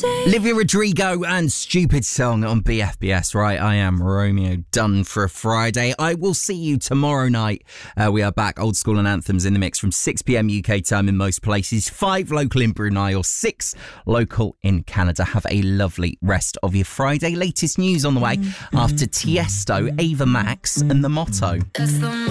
Olivia Rodrigo and Stupid Song on BFBS. Right, I am Romeo, done for a Friday. I will see you tomorrow night. We are back, old school and anthems in the mix from 6pm UK time in most places, 5 local in Brunei or 6 local in Canada. Have a lovely rest of your Friday. Latest news on the way after Tiesto, Ava Max and The Motto.